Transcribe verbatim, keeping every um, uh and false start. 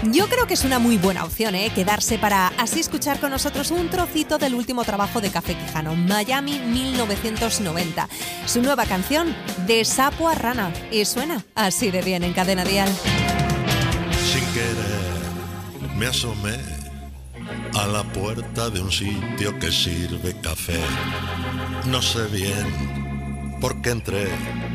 Yo creo que es una muy buena opción, ¿eh? Quedarse para así escuchar con nosotros un trocito del último trabajo de Café Quijano, Miami mil novecientos noventa. Su nueva canción, De sapo a rana, y suena así de bien en Cadena Dial. Sin querer me asomé a la puerta de un sitio que sirve café. No sé bien por qué entré,